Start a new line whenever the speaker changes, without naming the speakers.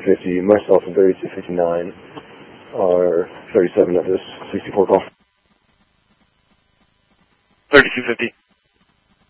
3250, myself and 3259 are 37 at this 64 call.
3250.